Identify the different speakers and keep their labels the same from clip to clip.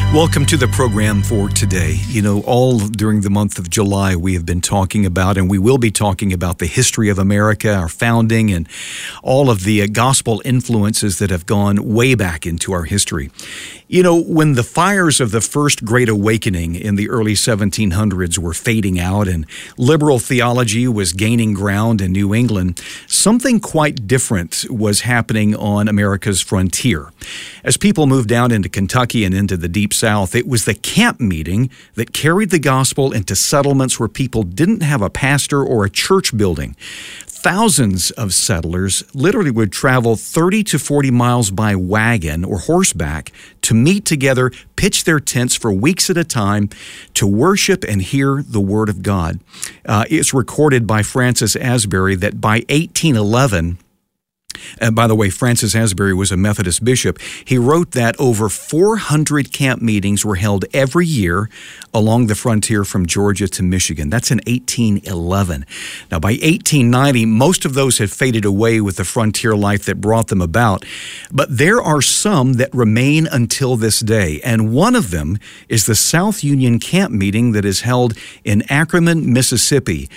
Speaker 1: Welcome to the program for today. You know, all during the month of July, we have been talking about, and we will be talking about the history of America, our founding, and all of the gospel influences that have gone way back into our history. You know, when the fires of the First Great Awakening in the early 1700s were fading out and liberal theology was gaining ground in New England, something quite different was happening on America's frontier. As people moved down into Kentucky and into the Deep South, it was the camp meeting that carried the gospel into settlements where people didn't have a pastor or a church building. Thousands of settlers literally would travel 30 to 40 miles by wagon or horseback to meet together, pitch their tents for weeks at a time to worship and hear the Word of God. It's recorded by Francis Asbury that by 1811, and by the way, Francis Asbury was a Methodist bishop. He wrote that over 400 camp meetings were held every year along the frontier from Georgia to Michigan. That's in 1811. Now, by 1890, most of those had faded away with the frontier life that brought them about. But there are some that remain until this day. And one of them is the South Union Camp Meeting that is held in Ackerman, Mississippi.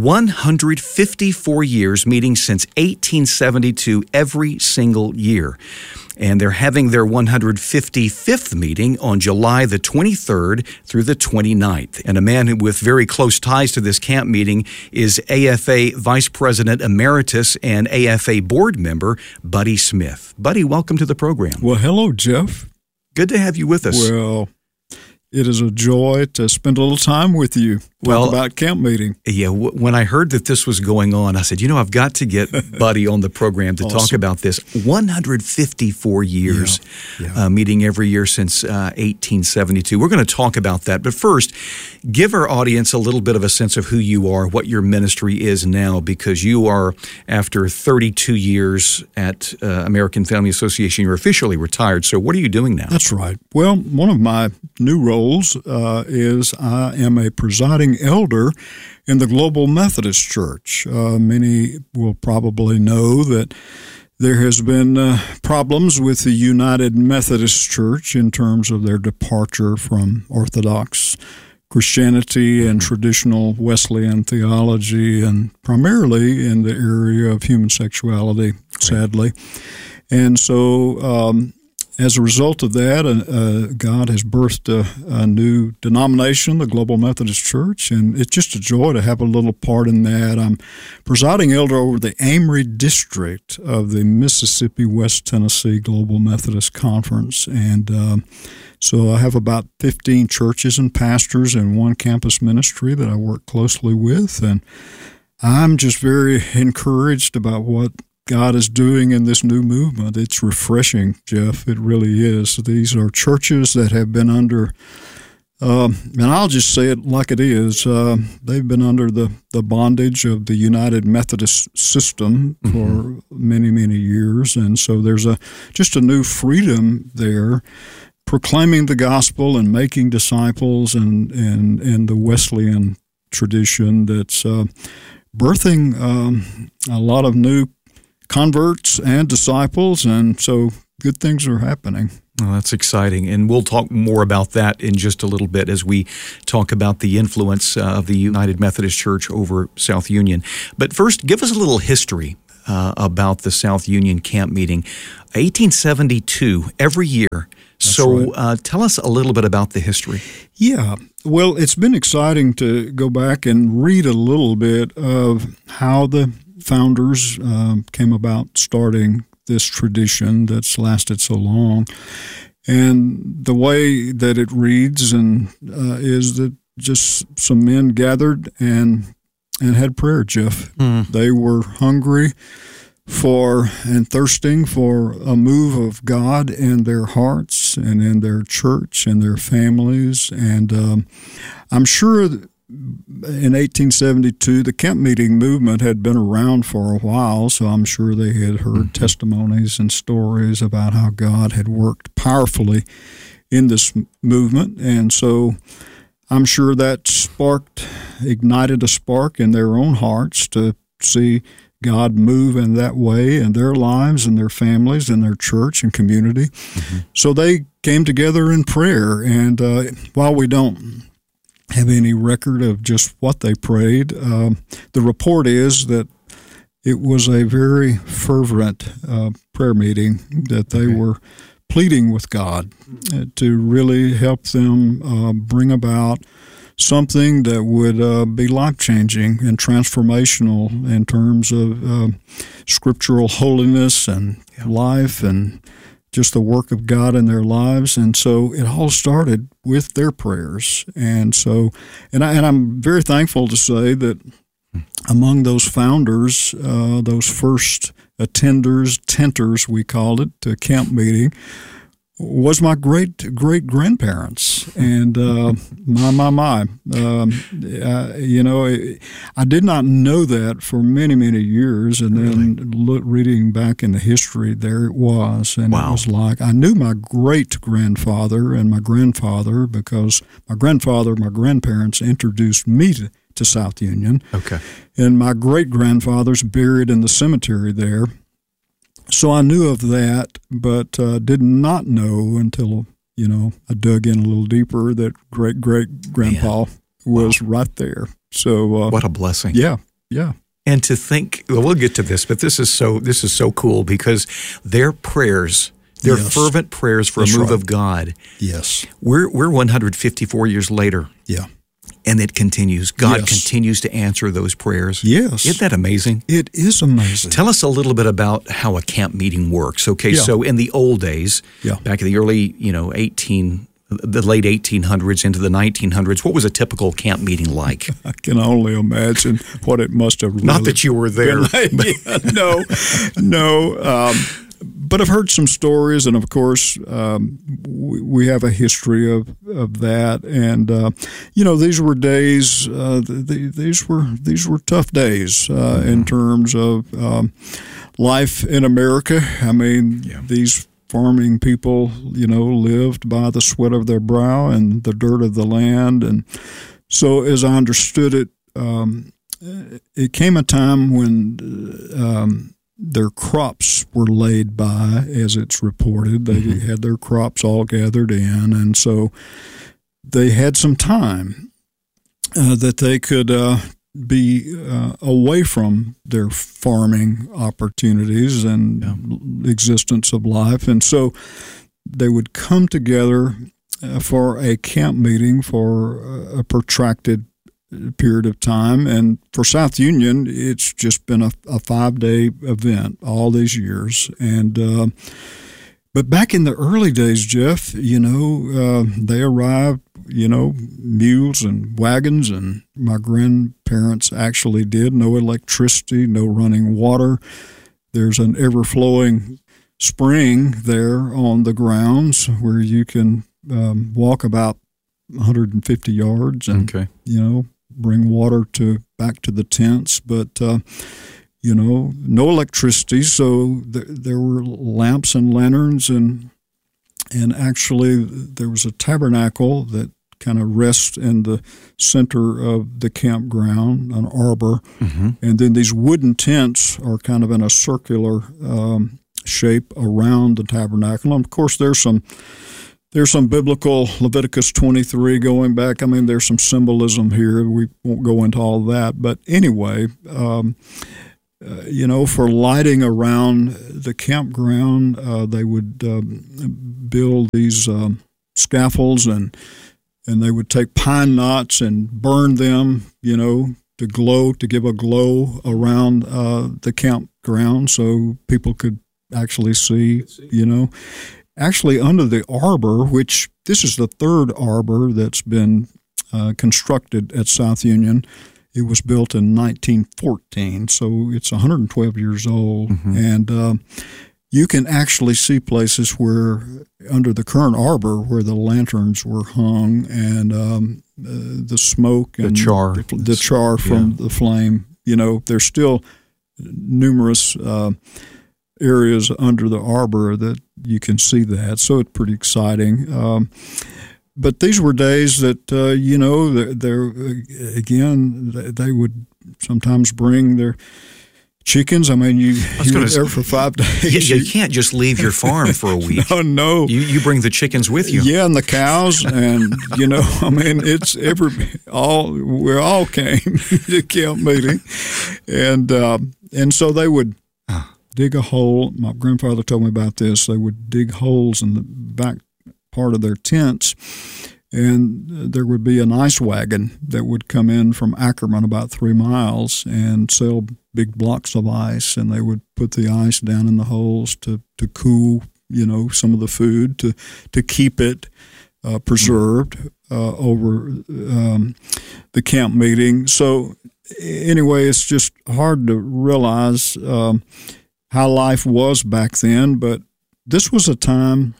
Speaker 1: 154 years, meeting since 1872, every single year. And they're having their 155th meeting on July the 23rd through the 29th. And a man with very close ties to this camp meeting is AFA Vice President Emeritus and AFA Board Member Buddy Smith. Buddy, welcome to the program.
Speaker 2: Well, hello, Jeff.
Speaker 1: Good to have you with us.
Speaker 2: Well, it is a joy to spend a little time with you. Talk about camp meeting.
Speaker 1: Yeah, when I heard that this was going on, I said, I've got to get Buddy on the program to talk about this. 154 years, meeting every year since 1872. We're going to talk about that. But first, give our audience a little bit of a sense of who you are, what your ministry is now, because you are, after 32 years at American Family Association, you're officially retired. So what are you doing now?
Speaker 2: That's right. Well, one of my new roles is I am a presiding elder in the Global Methodist Church. Many will probably know that there has been problems with the United Methodist Church in terms of their departure from Orthodox Christianity and traditional Wesleyan theology, and primarily in the area of human sexuality, sadly. And so as a result of that, God has birthed a new denomination, the Global Methodist Church, and it's just a joy to have a little part in that. I'm presiding elder over the Amory District of the Mississippi West Tennessee Global Methodist Conference, and so I have about 15 churches and pastors in one campus ministry that I work closely with, and I'm just very encouraged about what God is doing in this new movement. It's refreshing, Jeff. It really is. These are churches that have been under, and I'll just say it like it is, they've been under the bondage of the United Methodist system for many, many years. And so there's just a new freedom there, proclaiming the gospel and making disciples and the Wesleyan tradition that's birthing a lot of new converts and disciples, and so good things are happening.
Speaker 1: Oh, that's exciting, and we'll talk more about that in just a little bit as we talk about the influence of the United Methodist Church over South Union. But first, give us a little history about the South Union Camp Meeting. 1872, every year. That's so right. Tell us a little bit about the history.
Speaker 2: Yeah, well, it's been exciting to go back and read a little bit of how the founders came about starting this tradition that's lasted so long. And the way that it reads is that just some men gathered and had prayer, Jeff. They were hungry for and thirsting for a move of God in their hearts and in their church and their families. And I'm sure that in 1872, the camp meeting movement had been around for a while, so I'm sure they had heard testimonies and stories about how God had worked powerfully in this movement. And so I'm sure that ignited a spark in their own hearts to see God move in that way in their lives and their families and their church and community. So they came together in prayer. And while we don't have any record of just what they prayed, the report is that it was a very fervent prayer meeting, that they were pleading with God to really help them bring about something that would be life-changing and transformational in terms of scriptural holiness and life and just the work of God in their lives. And so it all started with their prayers. And so, and I'm very thankful to say that among those founders, those first attenders, tenters, we called it, to camp meeting, was my great-great-grandparents. And I did not know that for many, many years. And then reading back in the history, there it was. And it was like, I knew my great-grandfather and my grandfather because my grandfather, my grandparents introduced me to South Union. Okay. And my great-grandfather's buried in the cemetery there. So I knew of that, but did not know until, I dug in a little deeper that great-great-grandpa was right there. So
Speaker 1: what a blessing.
Speaker 2: Yeah.
Speaker 1: And to think, we'll get to this, but this is so cool because their prayers, their fervent prayers for a move of God.
Speaker 2: Yes.
Speaker 1: We're 154 years later.
Speaker 2: Yeah.
Speaker 1: And it continues. God continues to answer those prayers.
Speaker 2: Yes.
Speaker 1: Isn't that amazing?
Speaker 2: It is amazing.
Speaker 1: Tell us a little bit about how a camp meeting works. Okay, so in the old days, back in the early, the late 1800s into the 1900s, what was a typical camp meeting like?
Speaker 2: I can only imagine what it must have really
Speaker 1: Not that you were there.
Speaker 2: No. But I've heard some stories, and of course, we have a history of that. And these were days. These were tough days in terms of life in America. I mean, these farming people, lived by the sweat of their brow and the dirt of the land, and so as I understood it, it came a time when their crops were laid by, as it's reported. They had their crops all gathered in, and so they had some time that they could be away from their farming opportunities and existence of life. And so they would come together for a camp meeting for a protracted period of time. And for South Union, it's just been a 5-day event all these years. And but back in the early days, Jeff, they arrived, mules and wagons, and my grandparents actually did. No electricity, no running water. There's an ever-flowing spring there on the grounds where you can walk about 150 yards and, bring water back to the tents, but no electricity, so there were lamps and lanterns, and actually there was a tabernacle that kind of rests in the center of the campground, an arbor, and then these wooden tents are kind of in a circular shape around the tabernacle. And of course, there's some biblical Leviticus 23 going back. I mean, there's some symbolism here. We won't go into all that. But anyway, for lighting around the campground, they would build these scaffolds, and they would take pine knots and burn them, to give a glow around the campground so people could actually see, Actually, under the arbor, which this is the third arbor that's been constructed at South Union, it was built in 1914, so it's 112 years old. And you can actually see places where, under the current arbor, where the lanterns were hung and the smoke and the char from the flame. There's still numerous areas under the arbor that you can see that, so it's pretty exciting. But these were days that, they would sometimes bring their chickens. I mean, you were there for 5 days.
Speaker 1: You can't just leave your farm for a week.
Speaker 2: No.
Speaker 1: You bring the chickens with you.
Speaker 2: Yeah, and the cows, and I mean, it's we all came to camp meeting, and so they would dig a hole. My grandfather told me about this. They would dig holes in the back part of their tents, and there would be an ice wagon that would come in from Ackerman about 3 miles and sell big blocks of ice, and they would put the ice down in the holes to cool, some of the food to keep it preserved over the camp meeting. So anyway, it's just hard to realize how life was back then, but this was a time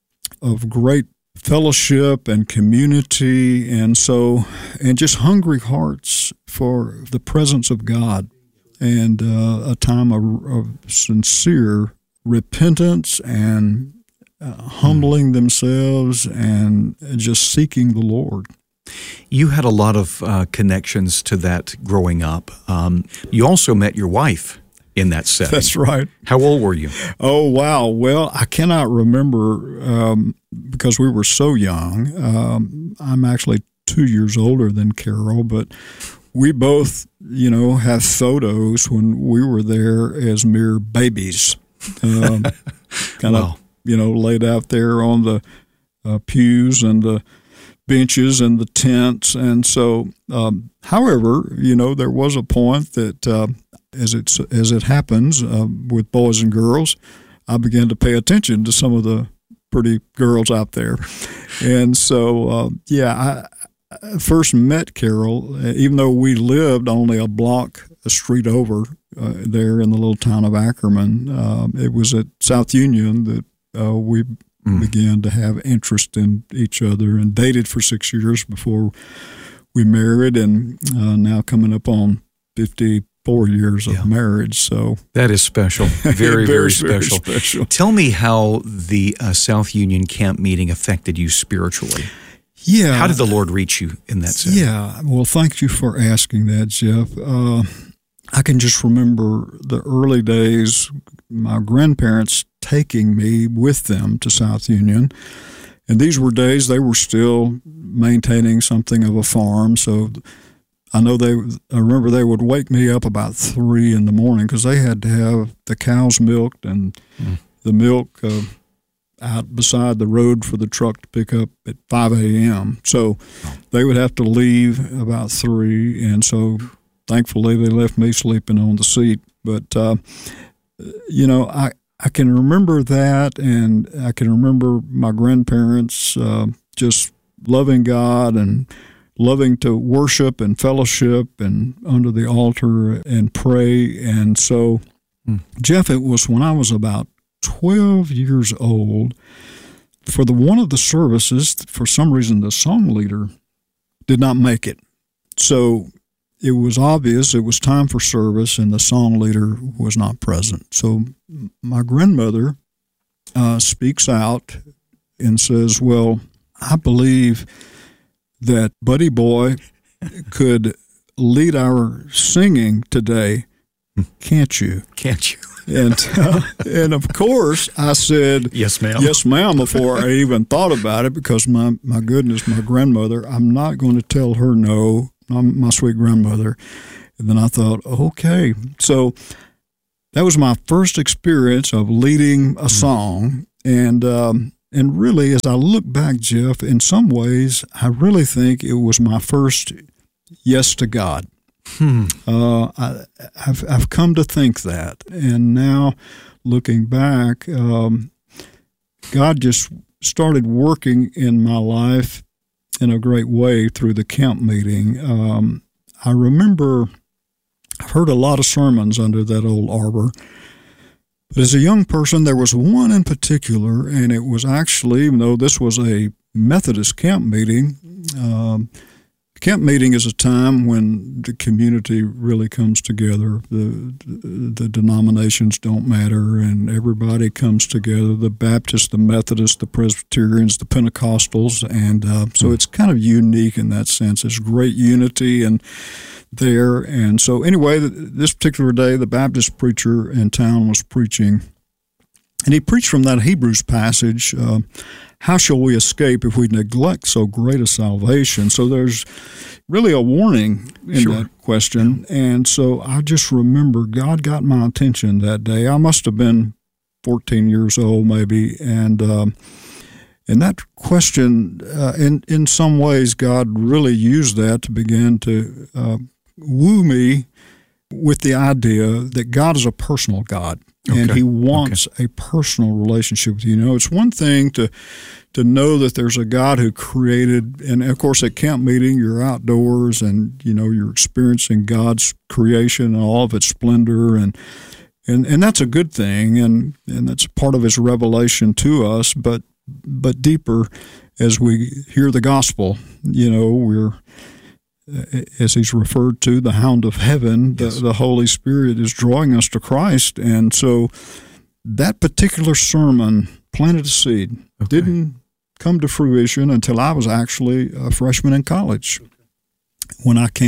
Speaker 2: of great fellowship and community, and just hungry hearts for the presence of God, and a time of sincere repentance and humbling themselves and just seeking the Lord.
Speaker 1: You had a lot of connections to that growing up. You also met your wife in that setting.
Speaker 2: That's right.
Speaker 1: How old were you?
Speaker 2: Oh, wow. Well, I cannot remember because we were so young. I'm actually 2 years older than Carol, but we both, have photos when we were there as mere babies, kind of, laid out there on the pews and the benches and the tents. And so, however, there was a point that as it happens with boys and girls, I began to pay attention to some of the pretty girls out there. And so, I first met Carol, even though we lived only a street over there in the little town of Ackerman. It was at South Union that we began to have interest in each other and dated for 6 years before we married, and now coming up on 54 years of marriage. So
Speaker 1: that is special. Very, very special. Very special. Tell me how the South Union camp meeting affected you spiritually.
Speaker 2: Yeah.
Speaker 1: How did the Lord reach you in that setting?
Speaker 2: Yeah. Well, thank you for asking that, Jeff. I can just remember the early days, my grandparents taking me with them to South Union. And these were days they were still maintaining something of a farm. So I remember they would wake me up about 3 in the morning because they had to have the cows milked and the milk out beside the road for the truck to pick up at 5 a.m. So they would have to leave about 3, and so thankfully they left me sleeping on the seat. But, I can remember that, and I can remember my grandparents just loving God and loving to worship and fellowship and under the altar and pray. And so, Jeff, it was when I was about 12 years old. For one of the services, for some reason, the song leader did not make it. So it was obvious it was time for service, and the song leader was not present. So my grandmother speaks out and says, well, I believe that Buddy Boy could lead our singing today. Can't you?
Speaker 1: Can't you?
Speaker 2: And of course, I said,
Speaker 1: yes, ma'am.
Speaker 2: Yes, ma'am, before I even thought about it, because my goodness, my grandmother, I'm not going to tell her no, my sweet grandmother. And then I thought, okay. So that was my first experience of leading a song. And really, as I look back, Jeff, in some ways, I really think it was my first yes to God. I've come to think that, and now looking back, God just started working in my life in a great way through the camp meeting. I remember I've heard a lot of sermons under that old arbor, but as a young person, there was one in particular, and it was actually, even though this was a Methodist camp meeting, Camp meeting is a time when the community really comes together. The denominations don't matter, and everybody comes together, the Baptists, the Methodists, the Presbyterians, the Pentecostals, and so it's kind of unique in that sense. There's great unity and there. And so anyway, this particular day, the Baptist preacher in town was preaching, and he preached from that Hebrews passage, how shall we escape if we neglect so great a salvation? So there's really a warning in that question. And so I just remember God got my attention that day. I must have been 14 years old maybe, and that question, in some ways, God really used that to begin to woo me with the idea that God is a personal God. And He wants a personal relationship with you. You know, it's one thing to know that there's a God who created, and of course at camp meeting you're outdoors and, you know, you're experiencing God's creation and all of its splendor, and that's a good thing, and that's part of His revelation to us. But deeper, as we hear the gospel, you know, we're, as He's referred to, the hound of heaven, the Holy Spirit is drawing us to Christ. And so that particular sermon planted a seed. Didn't come to fruition until I was actually a freshman in college, when I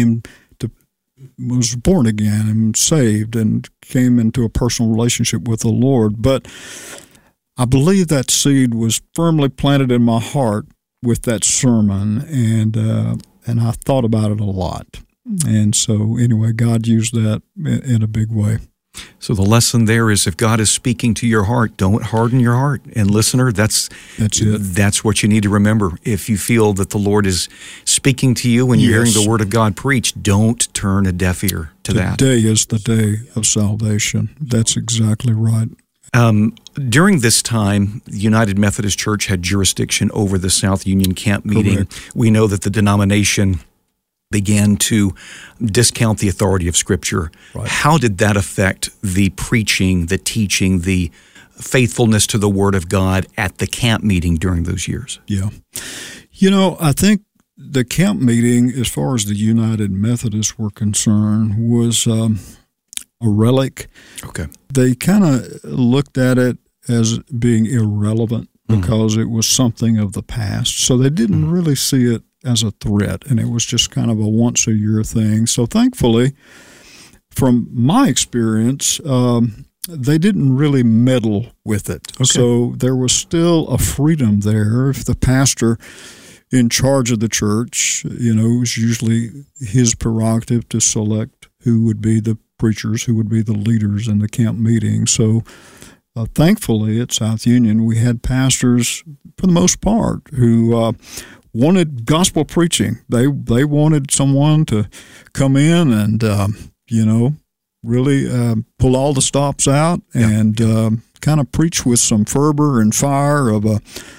Speaker 2: was born again and saved and came into a personal relationship with the Lord. But I believe that seed was firmly planted in my heart with that sermon, and I thought about it a lot. And so anyway, God used that in a big way.
Speaker 1: So the lesson there is, if God is speaking to your heart, don't harden your heart. And listener, that's it. That's what you need to remember. If you feel that the Lord is speaking to you when you're hearing the Word of God preached, don't turn a deaf ear to that.
Speaker 2: Today is the day of salvation. That's exactly right.
Speaker 1: During this time, the United Methodist Church had jurisdiction over the South Union camp meeting.
Speaker 2: Correct.
Speaker 1: We know that the denomination began to discount the authority of Scripture.
Speaker 2: Right.
Speaker 1: How did that affect the preaching, the teaching, the faithfulness to the Word of God at the camp meeting during those years?
Speaker 2: Yeah. You know, I think the camp meeting, as far as the United Methodists were concerned, was a relic.
Speaker 1: Okay.
Speaker 2: They kind of looked at it as being irrelevant because it was something of the past. So they didn't really see it as a threat, and it was just kind of a once-a-year thing. So thankfully, from my experience, they didn't really meddle with it. Okay. So there was still a freedom there. If the pastor in charge of the church, you know, it was usually his prerogative to select who would be the preachers, who would be the leaders in the camp meeting. So thankfully at South Union, we had pastors, for the most part, who wanted gospel preaching. They wanted someone to come in and, you know, really pull all the stops out and kind of preach with some fervor and fire of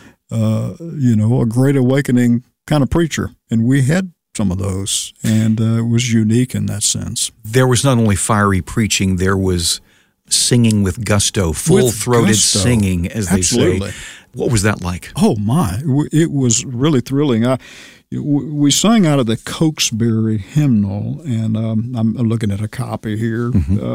Speaker 2: you know, a great awakening kind of preacher. And we had some of those, and it was unique in that sense.
Speaker 1: There was not only fiery preaching, there was singing with gusto, full-throated singing, as
Speaker 2: Absolutely.
Speaker 1: They say. What was that like?
Speaker 2: Oh, my. It was really thrilling. We sang out of the Cokesbury hymnal, and I'm looking at a copy here.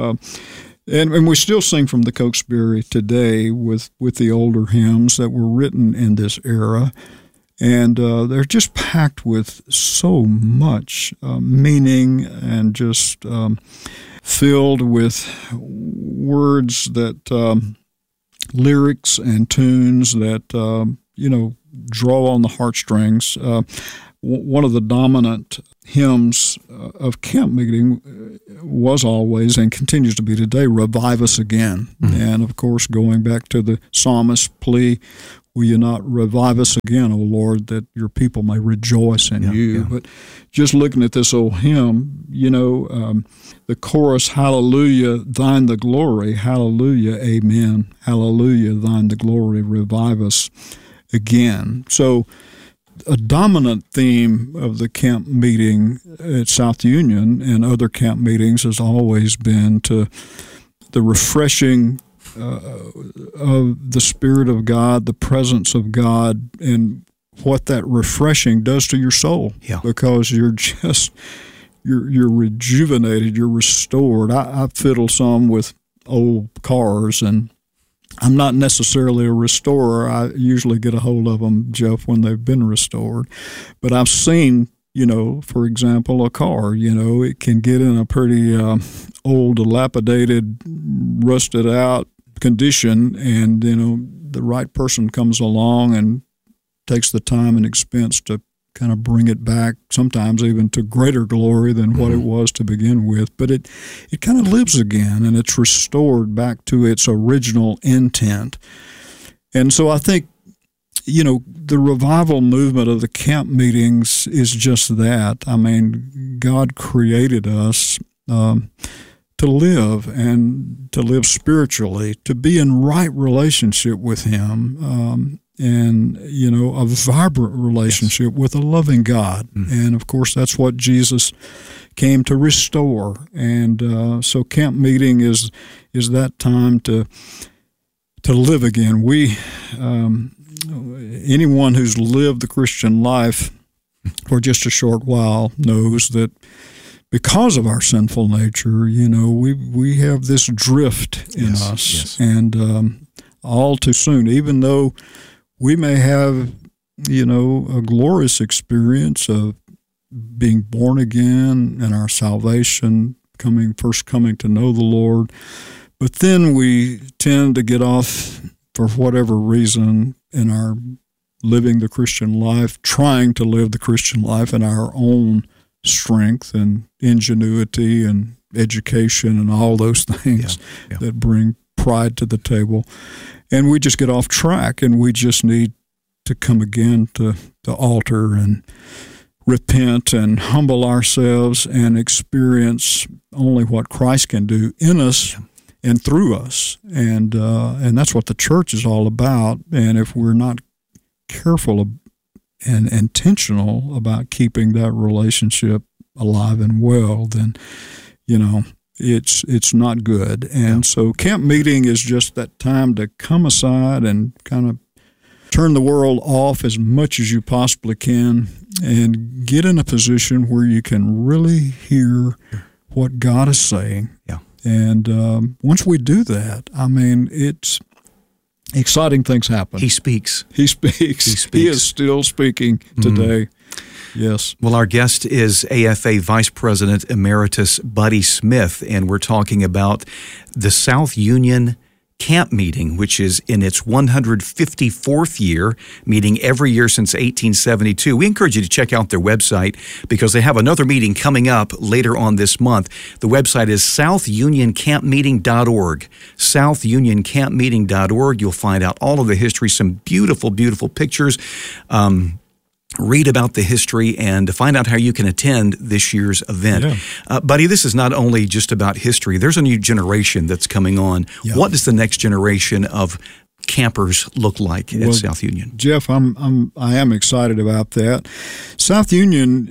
Speaker 2: And we still sing from the Cokesbury today with the older hymns that were written in this era. And they're just packed with so much meaning and just filled with words that lyrics and tunes that, you know, draw on the heartstrings. One of the dominant hymns of camp meeting was always and continues to be today, "Revive Us Again." And, of course, going back to the psalmist's plea, "Will you not revive us again, O Lord, that your people may rejoice in you?" Yeah. But just looking at this old hymn, you know, the chorus, "Hallelujah, thine the glory, hallelujah, amen, hallelujah, thine the glory, revive us again." So a dominant theme of the camp meeting at South Union and other camp meetings has always been to the refreshing of the Spirit of God, the presence of God, and what that refreshing does to your soul.
Speaker 1: Yeah.
Speaker 2: Because you're rejuvenated, you're restored. I fiddle some with old cars, and I'm not necessarily a restorer. I usually get a hold of them, Jeff, when they've been restored. But I've seen, for example, a car, it can get in a pretty old, dilapidated, rusted out condition, and, the right person comes along and takes the time and expense to kind of bring it back, sometimes even to greater glory than what it was to begin with. But it kind of lives again, and it's restored back to its original intent. And so I think, the revival movement of the camp meetings is just that. I mean, God created us to live, and to live spiritually, to be in right relationship with Him, and, a vibrant relationship with a loving God. And, of course, that's what Jesus came to restore. And so camp meeting is that time to live again. Anyone who's lived the Christian life for just a short while knows that because of our sinful nature, we have this drift in us. Yes. And all too soon, even though we may have, a glorious experience of being born again and our salvation, first coming to know the Lord, but then we tend to get off for whatever reason in our living the Christian life, trying to live the Christian life in our own strength and ingenuity and education and all those things that bring pride to the table. And we just get off track, and we just need to come again to the altar and repent and humble ourselves and experience only what Christ can do in us and through us. And that's what the church is all about. And if we're not careful and intentional about keeping that relationship alive and well, then, it's not good. And so camp meeting is just that time to come aside and kind of turn the world off as much as you possibly can and get in a position where you can really hear what God is saying.
Speaker 1: Yeah.
Speaker 2: And once we do that, it's exciting things happen.
Speaker 1: He speaks.
Speaker 2: He speaks. He is still speaking today. Yes.
Speaker 1: Well, our guest is AFA Vice President Emeritus Buddy Smith, and we're talking about the South Union Camp Meeting, which is in its 154th year, meeting every year since 1872. We encourage you to check out their website because they have another meeting coming up later on this month. The website is southunioncampmeeting.org. southunioncampmeeting.org. You'll find out all of the history, some beautiful, beautiful pictures. Read about the history and to find out how you can attend this year's event. Yeah. Buddy, this is not only just about history. There's a new generation that's coming on. Yeah. What does the next generation of campers look like at South Union?
Speaker 2: Jeff, I am excited about that. South Union,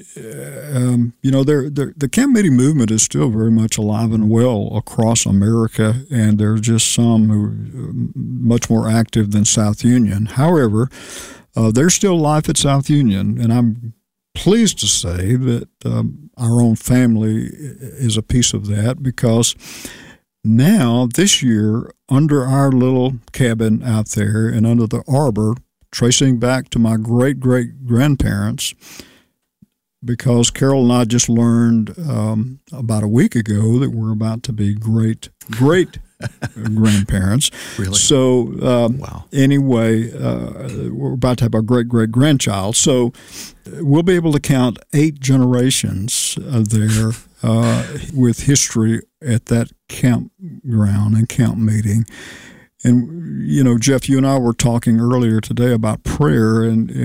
Speaker 2: the camp meeting movement is still very much alive and well across America, and there's just some who are much more active than South Union. However, there's still life at South Union, and I'm pleased to say that our own family is a piece of that, because now, this year, under our little cabin out there and under the arbor, tracing back to my great-great-grandparents, because Carol and I just learned about a week ago that we're about to be great-grandparents.
Speaker 1: Really?
Speaker 2: So,
Speaker 1: wow.
Speaker 2: Anyway, we're about to have our great-great-grandchild. So we'll be able to count 8 generations there with history at that campground and camp meeting. And, Jeff, you and I were talking earlier today about prayer, and